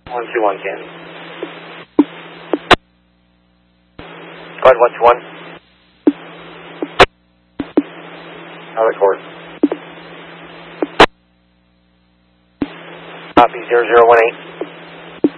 121 can. Go ahead, 121. I'll record. Copy 0018.